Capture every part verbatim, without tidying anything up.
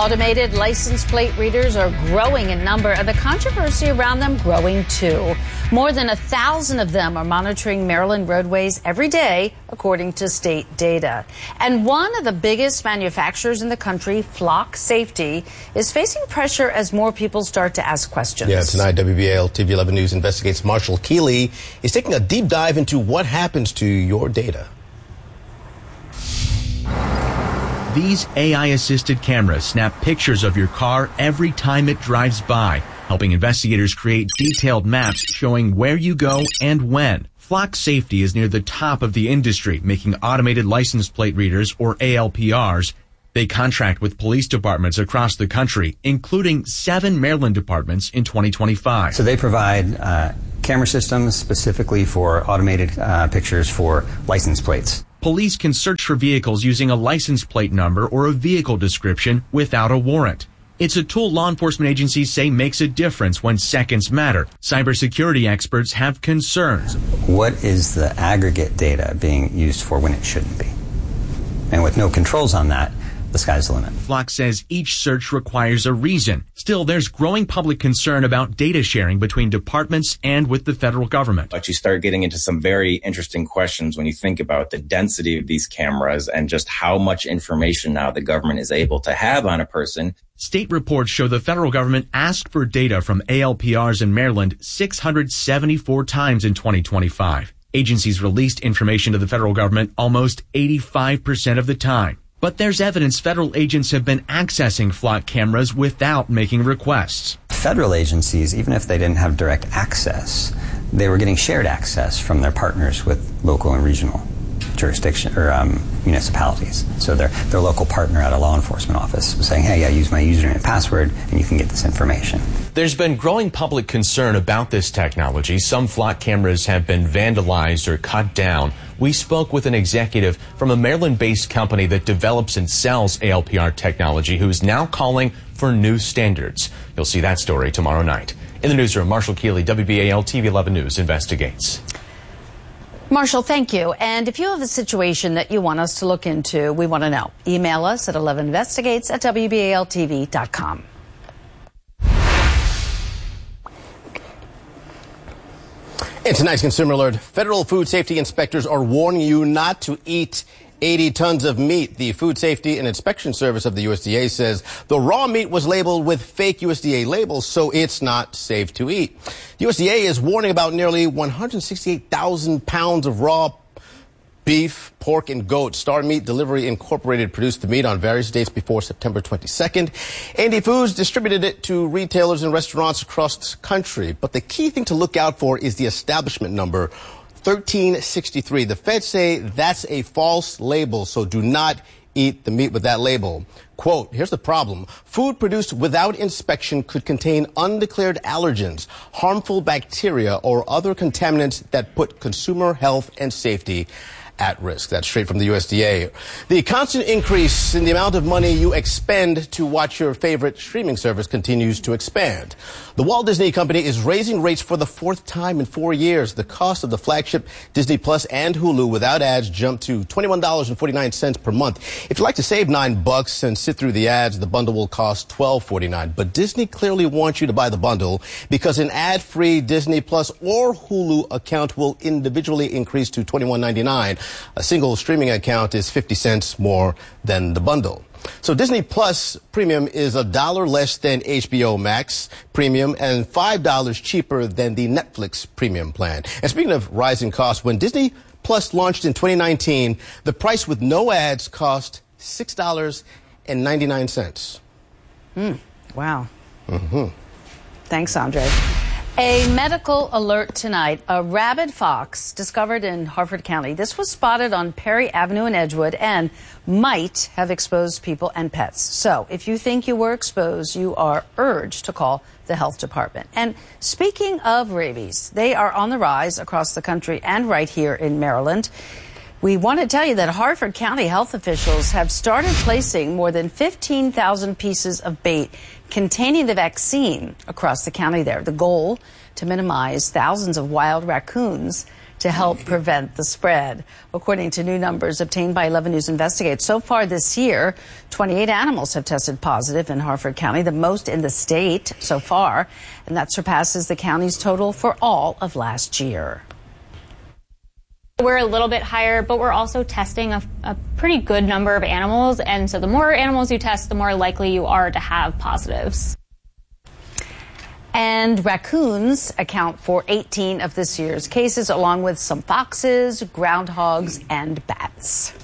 Automated license plate readers are growing in number, and the controversy around them growing too. More than a thousand of them are monitoring Maryland roadways every day, according to state data. And one of the biggest manufacturers in the country, Flock Safety, is facing pressure as more people start to ask questions. Yeah, tonight W B A L T V eleven News investigates Marshall Keeley is taking a deep dive into what happens to your data. These A I-assisted cameras snap pictures of your car every time it drives by, helping investigators create detailed maps showing where you go and when. Flock Safety is near the top of the industry, making automated license plate readers, or A L P Rs. They contract with police departments across the country, including seven Maryland departments in twenty twenty-five. So they provide uh, camera systems specifically for automated uh, pictures for license plates. Police can search for vehicles using a license plate number or a vehicle description without a warrant. It's a tool law enforcement agencies say makes a difference when seconds matter. Cybersecurity experts have concerns. What is the aggregate data being used for when it shouldn't be? And with no controls on that, the sky's the limit. Flock says each search requires a reason. Still, there's growing public concern about data sharing between departments and with the federal government. But you start getting into some very interesting questions when you think about the density of these cameras and just how much information now the government is able to have on a person. State reports show the federal government asked for data from A L P Rs in Maryland six hundred seventy-four times in twenty twenty-five. Agencies released information to the federal government almost eighty-five percent of the time. But there's evidence federal agents have been accessing Flock cameras without making requests. Federal agencies, even if they didn't have direct access, they were getting shared access from their partners with local and regional jurisdiction or um, municipalities. So their their local partner at a law enforcement office was saying, hey, yeah, use my username and password and you can get this information. There's been growing public concern about this technology. Some Flock cameras have been vandalized or cut down. We spoke with an executive from a Maryland-based company that develops and sells A L P R technology who is now calling for new standards. You'll see that story tomorrow night. In the newsroom, Marshall Keeley, W B A L T V eleven News investigates. Marshall, thank you. And if you have a situation that you want us to look into, we want to know. Email us at eleven investigates at W B A L T V dot com. In tonight's Consumer Alert, federal food safety inspectors are warning you not to eat eighty tons of meat. The Food Safety and Inspection Service of the U S D A says the raw meat was labeled with fake U S D A labels, so it's not safe to eat. The U S D A is warning about nearly one hundred sixty-eight thousand pounds of raw beef, pork, and goat. Star Meat Delivery Incorporated produced the meat on various dates before September twenty-second. Andy Foods distributed it to retailers and restaurants across the country. But the key thing to look out for is the establishment number, thirteen sixty-three. The feds say that's a false label, so do not eat the meat with that label. Quote, here's the problem. Food produced without inspection could contain undeclared allergens, harmful bacteria, or other contaminants that put consumer health and safety at risk. That's straight from the U S D A. The constant increase in the amount of money you expend to watch your favorite streaming service continues to expand. The Walt Disney Company is raising rates for the fourth time in four years. The cost of the flagship Disney Plus and Hulu without ads jumped to twenty-one dollars and forty-nine cents per month. If you'd like to save nine bucks and sit through the ads, the bundle will cost twelve forty-nine. But Disney clearly wants you to buy the bundle because an ad-free Disney Plus or Hulu account will individually increase to twenty-one ninety-nine. A single streaming account is fifty cents more than the bundle. So Disney Plus Premium is a dollar less than H B O Max Premium and five dollars cheaper than the Netflix Premium plan. And speaking of rising costs, when Disney Plus launched in twenty nineteen, the price with no ads cost six dollars and ninety-nine cents. Mm, wow. Mm-hmm. Thanks, Andre. A medical alert tonight. A rabid fox discovered in Harford County. This was spotted on Perry Avenue in Edgewood and might have exposed people and pets. So if you think you were exposed, you are urged to call the health department. And speaking of rabies, they are on the rise across the country and right here in Maryland. We want to tell you that Harford County health officials have started placing more than fifteen thousand pieces of bait containing the vaccine across the county there. The goal, to minimize thousands of wild raccoons to help prevent the spread. According to new numbers obtained by eleven News Investigates, so far this year, twenty-eight animals have tested positive in Harford County, the most in the state so far, and that surpasses the county's total for all of last year. We're a little bit higher, but we're also testing a, a pretty good number of animals, and so the more animals you test, the more likely you are to have positives. And raccoons account for eighteen of this year's cases, along with some foxes, groundhogs, and bats.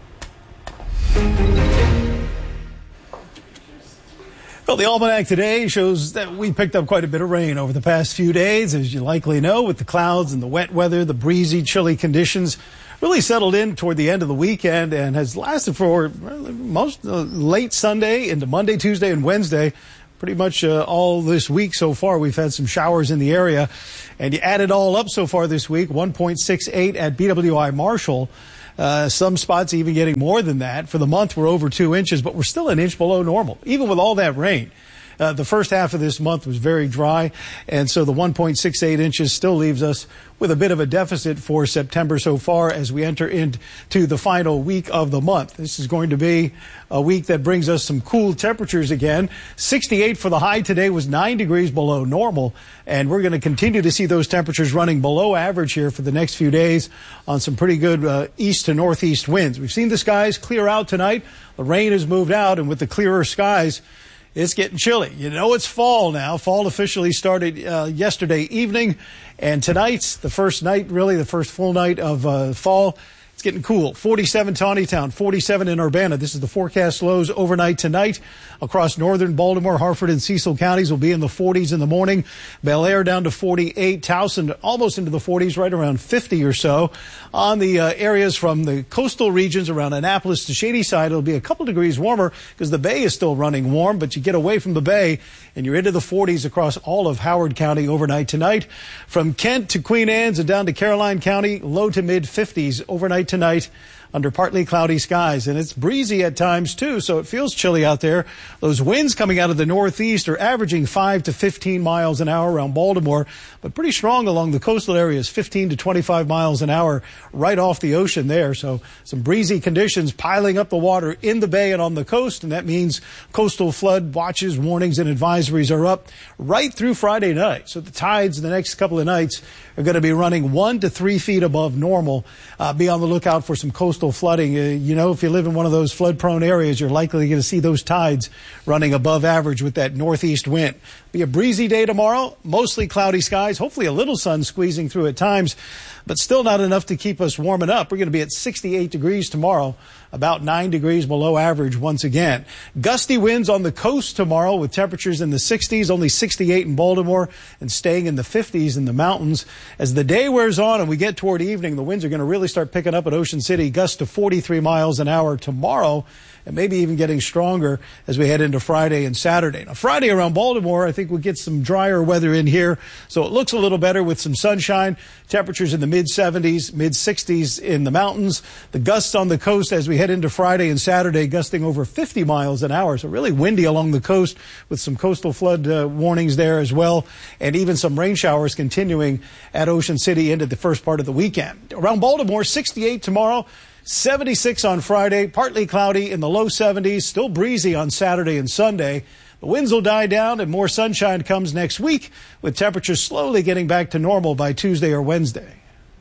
Well, the almanac today shows that we picked up quite a bit of rain over the past few days, as you likely know, with the clouds and the wet weather, the breezy, chilly conditions really settled in toward the end of the weekend and has lasted for most uh, late Sunday into Monday, Tuesday, and Wednesday. Pretty much uh, all this week so far, we've had some showers in the area. And you add it all up so far this week, one point six eight at B W I Marshall. Uh, some spots even getting more than that. For the month, we're over two inches, but we're still an inch below normal, even with all that rain. Uh, the first half of this month was very dry, and so the one point six eight inches still leaves us with a bit of a deficit for September so far as we enter into the final week of the month. This is going to be a week that brings us some cool temperatures again. sixty-eight for the high today was nine degrees below normal, and we're going to continue to see those temperatures running below average here for the next few days on some pretty good uh, east to northeast winds. We've seen the skies clear out tonight. The rain has moved out, and with the clearer skies, it's getting chilly. You know it's fall now. Fall officially started uh, yesterday evening, and tonight's the first night, really the first full night of uh, fall. It's getting cool. forty-seven Tawnytown, forty-seven in Urbana. This is the forecast lows overnight tonight. Across northern Baltimore, Harford, and Cecil counties will be in the forties in the morning. Bel Air down to forty-eight. Towson almost into the forties, right around fifty or so. On the uh, areas from the coastal regions around Annapolis to Shadyside, it'll be a couple degrees warmer because the bay is still running warm, but you get away from the bay and you're into the forties across all of Howard County overnight tonight. From Kent to Queen Anne's and down to Caroline County, low to mid fifties overnight tonight under partly cloudy skies. And it's breezy at times, too, so it feels chilly out there. Those winds coming out of the northeast are averaging five to fifteen miles an hour around Baltimore, but pretty strong along the coastal areas, fifteen to twenty-five miles an hour right off the ocean there. So some breezy conditions piling up the water in the bay and on the coast, and that means coastal flood watches, warnings, and advisories are up right through Friday night. So the tides in the next couple of nights are going to be running one to three feet above normal. Uh, be on the lookout for some coastal flooding. Uh, you know, if you live in one of those flood-prone areas, you're likely going to see those tides running above average with that northeast wind. Be a breezy day tomorrow, mostly cloudy skies, hopefully a little sun squeezing through at times, but still not enough to keep us warming up. We're going to be at sixty-eight degrees tomorrow, about nine degrees below average once again. Gusty winds on the coast tomorrow with temperatures in the sixties, only sixty-eight in Baltimore and staying in the fifties in the mountains. As the day wears on and we get toward evening, the winds are going to really start picking up at Ocean City, gusts to forty-three miles an hour tomorrow, and maybe even getting stronger as we head into Friday and Saturday. Now, Friday around Baltimore, I think we'll get some drier weather in here, so it looks a little better with some sunshine. Temperatures in the mid seventies, mid sixties in the mountains. The gusts on the coast as we head into Friday and Saturday, gusting over fifty miles an hour, so really windy along the coast with some coastal flood uh, warnings there as well, and even some rain showers continuing at Ocean City into the first part of the weekend. Around Baltimore, sixty-eight tomorrow, seventy-six on Friday, partly cloudy in the low seventies, still breezy on Saturday and Sunday. The winds will die down and more sunshine comes next week, with temperatures slowly getting back to normal by Tuesday or Wednesday.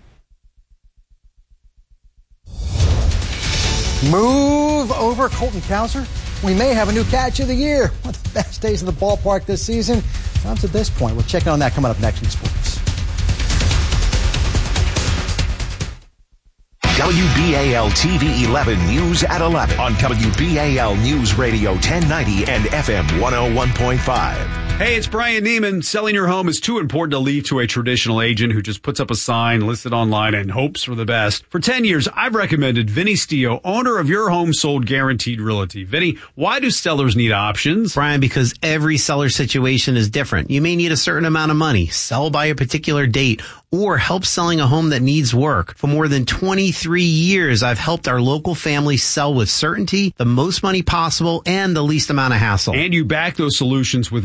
Move over, Colton Cowser. We may have a new catch of the year. One of the best days in the ballpark this season. Up to this point, we'll check in on that coming up next in sports. W B A L T V eleven News at eleven on W B A L News Radio ten ninety and F M one oh one point five. Hey, it's Brian Neiman. Selling your home is too important to leave to a traditional agent who just puts up a sign, lists it online, and hopes for the best. For ten years, I've recommended Vinny Stio, owner of Your Home Sold Guaranteed Realty. Vinny, why do sellers need options? Brian, because every seller situation is different. You may need a certain amount of money, sell by a particular date, or help selling a home that needs work. For more than twenty-three years, I've helped our local families sell with certainty, the most money possible, and the least amount of hassle. And you back those solutions with an upfront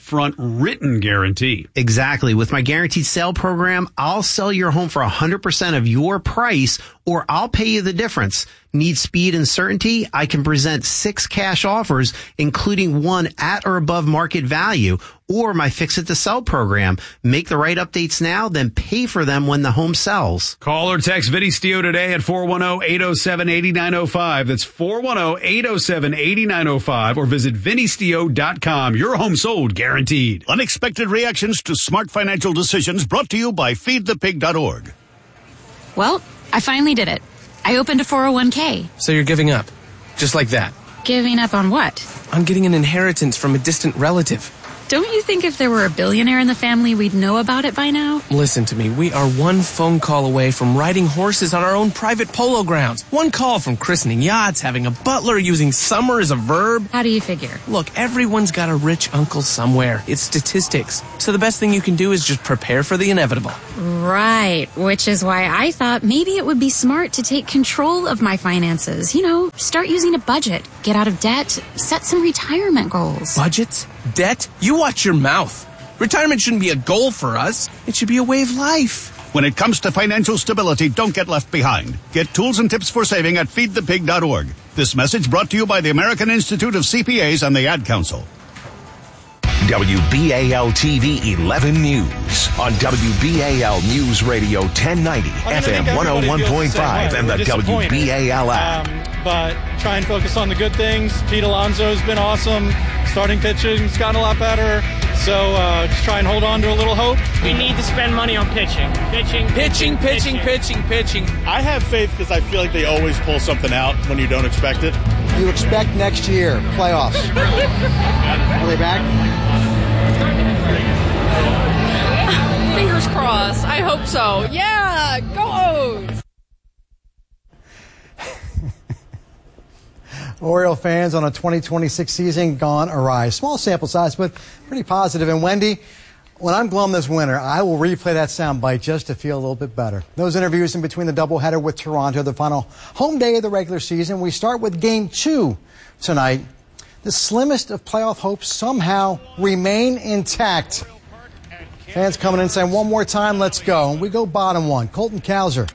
upfront written guarantee. Exactly. With my guaranteed sale program, I'll sell your home for one hundred percent of your price, or I'll pay you the difference. Need speed and certainty? I can present six cash offers, including one at or above market value, or my Fix It to Sell program. Make the right updates now, then pay for them when the home sells. Call or text Vinny Stio today at four one zero, eight zero seven, eight nine zero five. That's four one zero, eight zero seven, eight nine zero five, or visit vinny stio dot com. Your home sold guaranteed. Unexpected reactions to smart financial decisions brought to you by feed the pig dot org. Well, I finally did it. I opened a four oh one k. So you're giving up? Just like that? Giving up on what? On getting an inheritance from a distant relative. Don't you think if there were a billionaire in the family, we'd know about it by now? Listen to me. We are one phone call away from riding horses on our own private polo grounds. One call from christening yachts, having a butler, using summer as a verb. How do you figure? Look, everyone's got a rich uncle somewhere. It's statistics. So the best thing you can do is just prepare for the inevitable. Right, which is why I thought maybe it would be smart to take control of my finances. You know, start using a budget, get out of debt, set some retirement goals. Budgets? Debt? You watch your mouth. Retirement shouldn't be a goal for us. It should be a way of life. When it comes to financial stability, don't get left behind. Get tools and tips for saving at feed the pig dot org. This message brought to you by the American Institute of C P As and the Ad Council. W B A L T V eleven News on W B A L News Radio ten ninety, I mean, F M one oh one point five, and the W B A L app. Um, but try and focus on the good things. Pete Alonso's been awesome. Starting pitching's gotten a lot better. So uh, just try and hold on to a little hope. We need to spend money on pitching. Pitching, pitching, pitching, pitching, pitching. I have faith because I feel like they always pull something out when you don't expect it. You expect next year, playoffs. Are they back? Fingers crossed. I hope so. Yeah, go O's. Oriole fans on a twenty twenty-six season gone awry. Small sample size, but pretty positive. And Wendy, when I'm glum this winter, I will replay that soundbite just to feel a little bit better. Those interviews in between the doubleheader with Toronto, the final home day of the regular season. We start with game two tonight. The slimmest of playoff hopes somehow remain intact. Fans coming in saying, one more time, let's go. We go bottom one. Colton Cowser.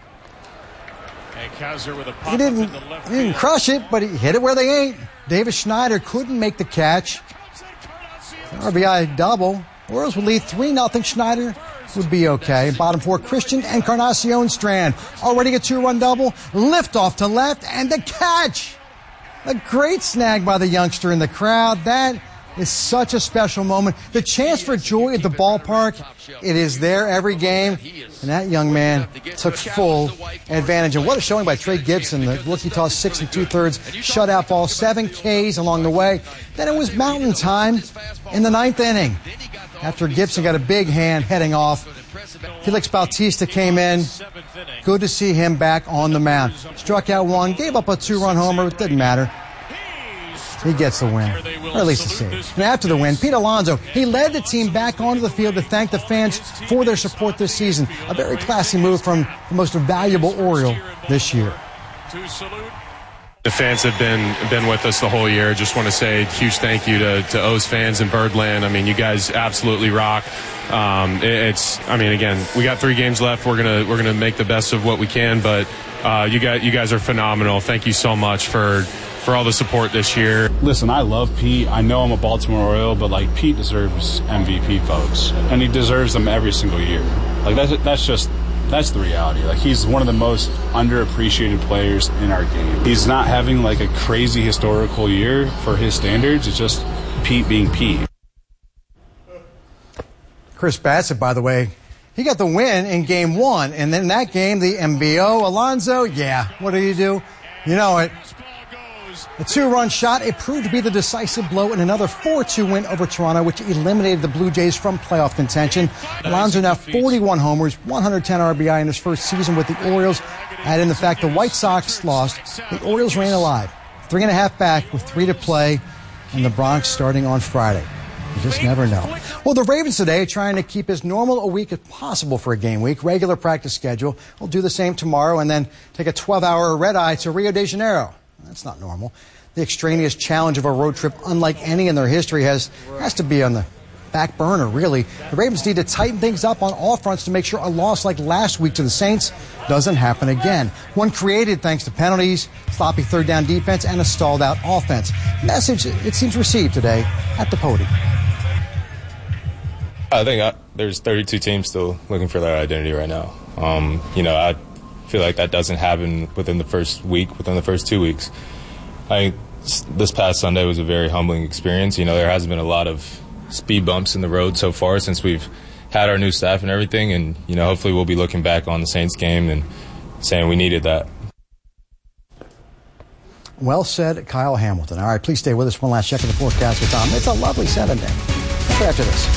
With a he didn't, he didn't crush it, but he hit it where they ain't. Davis Schneider couldn't make the catch. R B I double. Orioles would lead three nothing. Schneider would be okay. Bottom four, Christian Encarnacion Strand. Already a two-run double. Lift off to left, and the catch. A great snag by the youngster in the crowd. That is such a special moment. The chance for joy at the ballpark, it is there every game. And that young man took full advantage. And what a showing by Trey Gibson. The rookie tossed six and two-thirds shutout ball, seven Ks along the way. Then it was mountain time in the ninth inning. After Gibson got a big hand heading off, Felix Bautista came in. Good to see him back on the mound. Struck out one, gave up a two-run homer. It didn't matter. He gets the win, or at least a save. And after the win, Pete Alonso, he led the team back onto the field to thank the fans for their support this season. A very classy move from the most valuable Oriole this year. The fans have been been with us the whole year. Just want to say a huge thank you to, to O's fans in Birdland. I mean, you guys absolutely rock. Um, it, it's, I mean, again, we got three games left. We're gonna we're gonna make the best of what we can. But uh, you guys you guys are phenomenal. Thank you so much for. for all the support this year. Listen, I love Pete. I know I'm a Baltimore Oriole, but like Pete deserves M V P votes, and he deserves them every single year. Like that's that's just that's the reality. Like he's one of the most underappreciated players in our game. He's not having like a crazy historical year for his standards. It's just Pete being Pete. Chris Bassett, by the way, he got the win in game one, and then in that game, the M B O, Alonso, yeah, what do you do? You know it. A two-run shot, it proved to be the decisive blow in another four two win over Toronto, which eliminated the Blue Jays from playoff contention. Alonso now forty-one homers, one hundred ten R B I in his first season with the Orioles. Add in the fact the White Sox lost, the Orioles reign alive. Three and a half back with three to play, and the Bronx starting on Friday. You just never know. Well, the Ravens today trying to keep as normal a week as possible for a game week. Regular practice schedule. We'll do the same tomorrow and then take a twelve-hour red-eye to Rio de Janeiro. That's not normal. The extraneous challenge of a road trip, unlike any in their history, has has to be on the back burner, really. The Ravens need to tighten things up on all fronts to make sure a loss like last week to the Saints doesn't happen again. One created thanks to penalties, sloppy third down defense, and a stalled out offense. Message, it seems, received today at the podium. I think I, there's thirty-two teams still looking for their identity right now. Um, you know, I feel like that doesn't happen within the first week, within the first two weeks. I think this past Sunday was a very humbling experience. You know, there hasn't been a lot of speed bumps in the road so far since we've had our new staff and everything. And, you know, hopefully we'll be looking back on the Saints game and saying we needed that. Well said, Kyle Hamilton. All right, please stay with us. One last check of the forecast with Tom. It's a lovely Saturday. After this.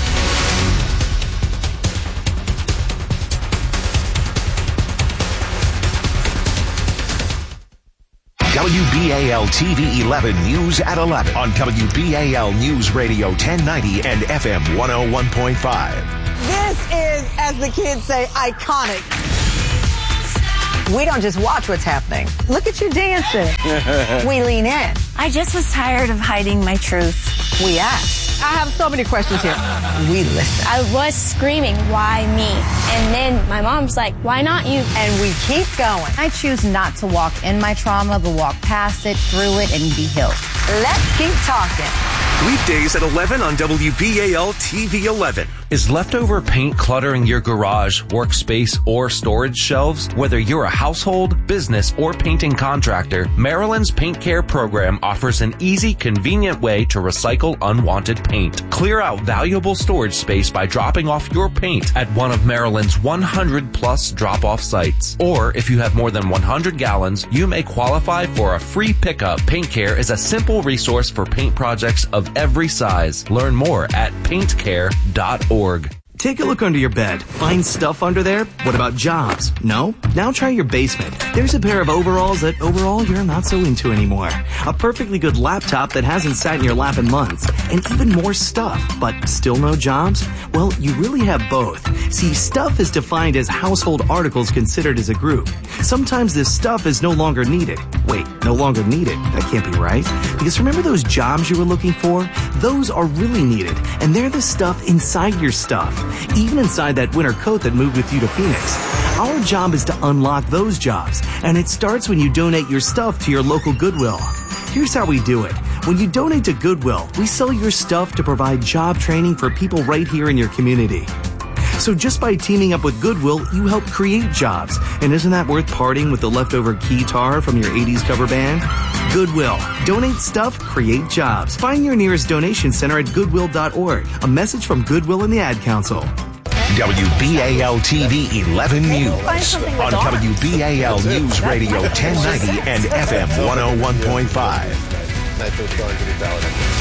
W B A L T V eleven News at eleven on W B A L News Radio ten ninety and F M one oh one point five. This is, as the kids say, iconic. We don't just watch what's happening. Look at you dancing. We lean in. I just was tired of hiding my truth. We ask. I have so many questions here. We listen. I was screaming, why me? And then my mom's like, why not you? And we keep going. I choose not to walk in my trauma, but walk past it, through it, and be healed. Let's keep talking. Weekdays at eleven on W B A L T V eleven. Is leftover paint cluttering your garage, workspace, or storage shelves? Whether you're a household, business, or painting contractor, Maryland's Paint Care program offers an easy, convenient way to recycle unwanted paint. Clear out valuable storage space by dropping off your paint at one of Maryland's one hundred plus drop-off sites. Or if you have more than one hundred gallons, you may qualify for a free pickup. Paint Care is a simple resource for paint projects of every size. Learn more at paint care dot org. Take a look under your bed. Find stuff under there? What about jobs? No? Now try your basement. There's a pair of overalls that overall you're not so into anymore. A perfectly good laptop that hasn't sat in your lap in months. And even more stuff, but still no jobs? Well, you really have both. See, stuff is defined as household articles considered as a group. Sometimes this stuff is no longer needed. Wait, no longer needed? That can't be right. Because remember those jobs you were looking for? Those are really needed. And they're the stuff inside your stuff. Even inside that winter coat that moved with you to Phoenix. Our job is to unlock those jobs, and it starts when you donate your stuff to your local Goodwill. Here's how we do it. When you donate to Goodwill, we sell your stuff to provide job training for people right here in your community. So just by teaming up with Goodwill, you help create jobs. And isn't that worth parting with the leftover keytar from your eighties cover band? Goodwill. Donate stuff, create jobs. Find your nearest donation center at goodwill dot org. A message from Goodwill and the Ad Council. W B A L T V eleven News on W B A L News Radio ten ninety and F M one oh one point five.